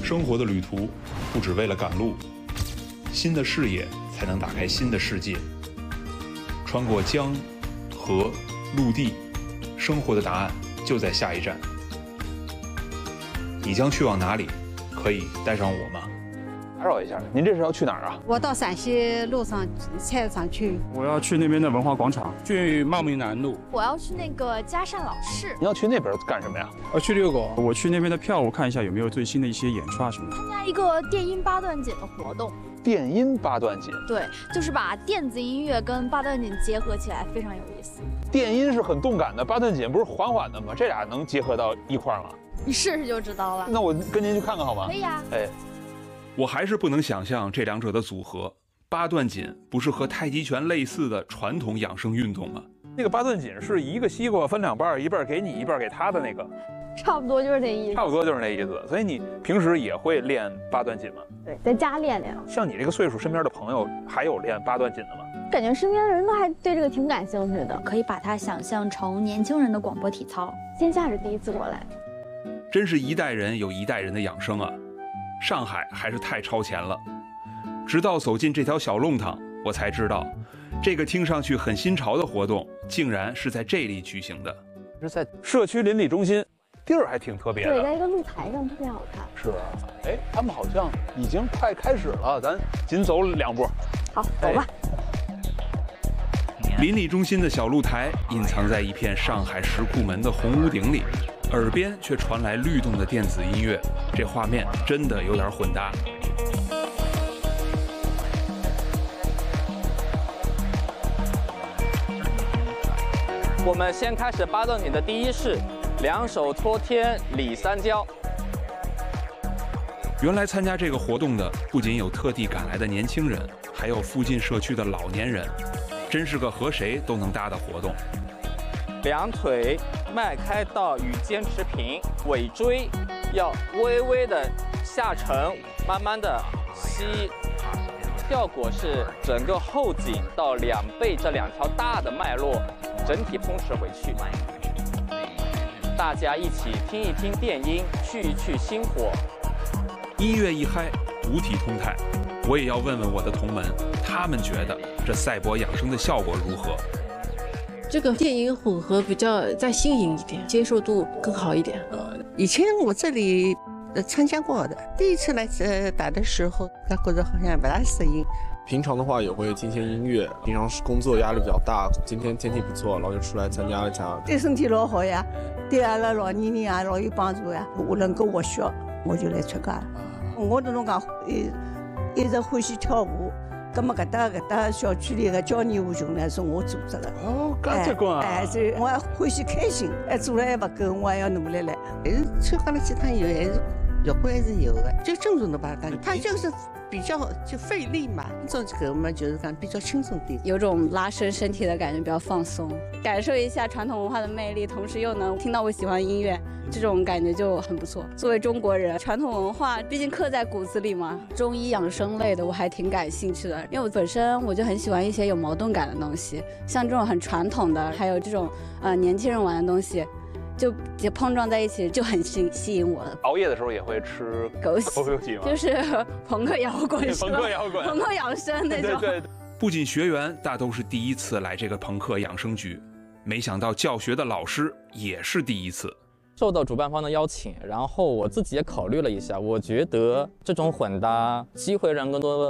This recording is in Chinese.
生活的旅途不只为了赶路，新的视野才能打开新的世界。穿过江、河、陆地，生活的答案就在下一站。你将去往哪里？可以带上我吗？打扰一下，您这是要去哪儿啊？ 我到陕西路上菜市场去。 我要去那边的文化广场，去茂名南路。 我要去那个嘉善老市。 你要去那边干什么呀？ 去遛狗。我去那边的票务看一下有没有最新的一些演出啊什么的。 参加一个电音八段锦的活动。 电音八段锦？ 对，就是把电子音乐跟八段锦结合起来，非常有意思。 电音是很动感的，八段锦不是缓缓的吗？这俩能结合到一块儿吗？ 你试试就知道了。 那我跟您去看看好吗？ 可以啊。 哎。我还是不能想象这两者的组合。八段锦不是和太极拳类似的传统养生运动吗？那个八段锦是一个西瓜分两半，一半给你，一半给他的那个。 差不多就是那意思。 差不多就是那意思。所以你平时也会练八段锦吗？ 对，在家练练。 像你这个岁数，身边的朋友还有练八段锦的吗？ 感觉身边的人都还对这个挺感兴趣的，可以把它想象成年轻人的广播体操。线下是第一次过来。 真是一代人有一代人的养生啊。上海还是太超前了，直到走进这条小弄堂，我才知道，这个听上去很新潮的活动，竟然是在这里举行的。是在社区邻里中心，地儿还挺特别的。 对，在一个露台上特别好看。 是啊，哎，他们好像已经快开始了，咱紧走2步。 好，走吧。 邻里中心的小露台隐藏在一片上海石库门的红屋顶里。耳边却传来律动的电子音乐，这画面真的有点混搭。 我们先开始八段锦的第一式，两手托天理三焦。 原来参加这个活动的不仅有特地赶来的年轻人，还有附近社区的老年人，真是个和谁都能搭的活动。 两腿迈开到与肩持平，尾椎要微微的下沉，慢慢的吸，效果是整个后颈到两背这两条大的脉络整体松弛回去。大家一起听一听电音，去一去心火。 音乐一嗨，五体通泰。我也要问问我的同门，他们觉得这赛博养生的效果如何？ 这个电音混合比较再新颖一点，接受度更好一点。 以前我这里参加过的，第一次来打的时候，感觉好像不大适应。 平常的话也会听些音乐，平常是工作压力比较大，今天天气不错，然后就出来参加一下。 对身体老好呀，对阿拉老年人啊老有帮助呀。我能够活血，我就来参加。我这种讲一直欢喜跳舞。那么搿搭小区里的交谊舞群呢，是我组织的。 哦，搿结棍啊！ 所以我欢喜开心，做了还不够，我还要努力来。还是参加了几趟以后，还是效果还是有的。最正宗的吧，它就是比较就费力嘛，这个嘛就是讲比较轻松点， 有种拉伸身体的感觉，比较放松，感受一下传统文化的魅力，同时又能听到我喜欢的音乐。这种感觉就很不错。作为中国人，传统文化毕竟刻在骨子里嘛，中医养生类的我还挺感兴趣的，因为我本身我就很喜欢一些有矛盾感的东西，像这种很传统的，还有这种年轻人玩的东西，就碰撞在一起就很吸引我了。 熬夜的时候也会吃枸杞吗？就是朋克摇滚， 朋克摇滚， 朋克养生那种。 对。不仅学员大都是第一次来这个朋克养生局，没想到教学的老师也是第一次。 受到主办方的邀请，然后我自己也考虑了一下，我觉得这种混搭机会让更多